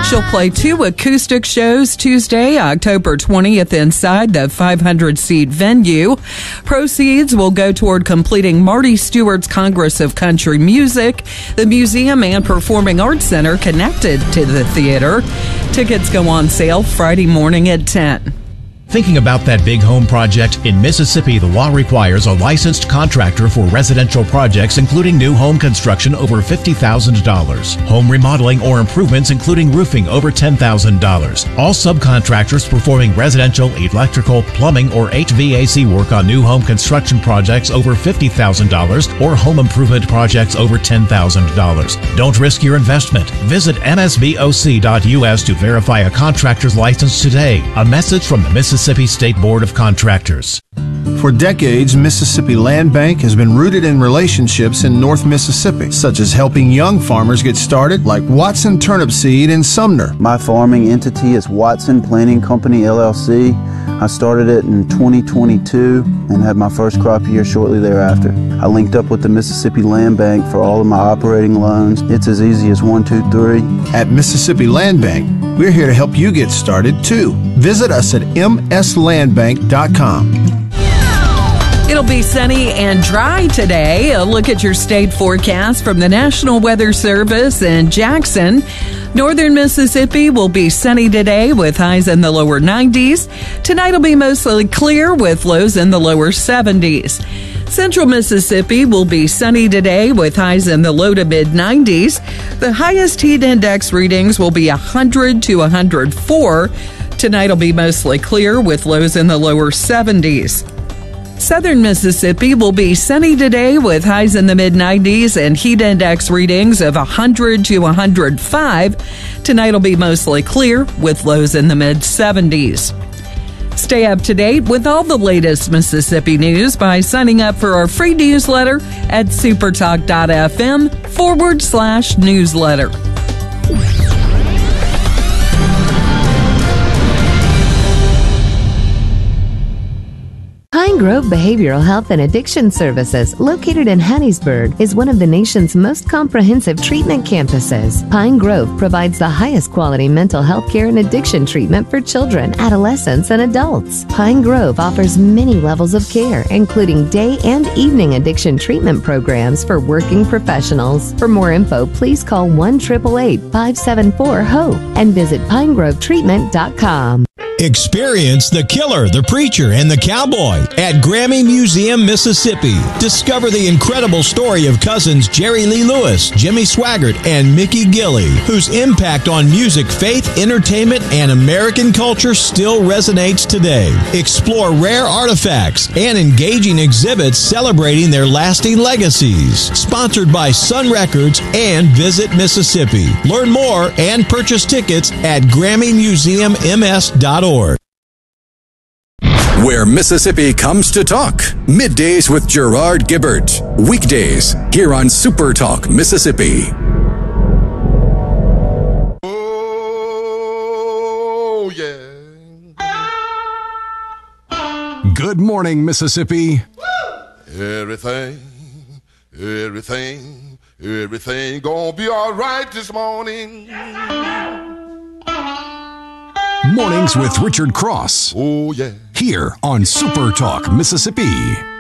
She'll play 2 acoustic shows Tuesday, October 20th inside the 500-seat venue. Proceeds will go toward completing Marty Stewart's Congress of Country Music, the museum and performing arts center connected to the theater. Tickets go on sale Friday morning at 10. Thinking about that big home project? In Mississippi, the law requires a licensed contractor for residential projects, including new home construction over $50,000, home remodeling or improvements, including roofing over $10,000. All subcontractors performing residential, electrical, plumbing, or HVAC work on new home construction projects over $50,000 or home improvement projects over $10,000. Don't risk your investment. Visit msboc.us to verify a contractor's license today. A message from the Mississippi State Board of Contractors. For decades, Mississippi Land Bank has been rooted in relationships in North Mississippi, such as helping young farmers get started, like Watson Turnip Seed in Sumner. My farming entity is Watson Planting Company, LLC. I started it in 2022 and had my first crop year shortly thereafter. I linked up with the Mississippi Land Bank for all of my operating loans. It's as easy as 1, 2, 3. At Mississippi Land Bank, we're here to help you get started too. Visit us at mslandbank.com. It'll be sunny and dry today. A look at your state forecast from the National Weather Service in Jackson. Northern Mississippi will be sunny today with highs in the lower 90s. Tonight will be mostly clear with lows in the lower 70s. Central Mississippi will be sunny today with highs in the low to mid 90s. The highest heat index readings will be 100 to 104. Tonight will be mostly clear with lows in the lower 70s. Southern Mississippi will be sunny today with highs in the mid-90s and heat index readings of 100 to 105. Tonight will be mostly clear with lows in the mid-70s. Stay up to date with all the latest Mississippi news by signing up for our free newsletter at supertalk.fm/newsletter. Pine Grove Behavioral Health and Addiction Services, located in Hattiesburg, is one of the nation's most comprehensive treatment campuses. Pine Grove provides the highest quality mental health care and addiction treatment for children, adolescents, and adults. Pine Grove offers many levels of care, including day and evening addiction treatment programs for working professionals. For more info, please call 1-888-574-HOPE and visit pinegrovetreatment.com. Experience the Killer, the Preacher, and the Cowboy at Grammy Museum, Mississippi. Discover the incredible story of cousins Jerry Lee Lewis, Jimmy Swaggart, and Mickey Gilley, whose impact on music, faith, entertainment, and American culture still resonates today. Explore rare artifacts and engaging exhibits celebrating their lasting legacies. Sponsored by Sun Records and Visit Mississippi. Learn more and purchase tickets at GrammyMuseumMS.org. Where Mississippi comes to talk. Middays with Gerard Gibbert. Weekdays here on Super Talk Mississippi. Oh, yeah. Good morning, Mississippi. Everything gonna be all right this morning. Mornings with Richard Cross. Oh, yeah. Here on Super Talk Mississippi.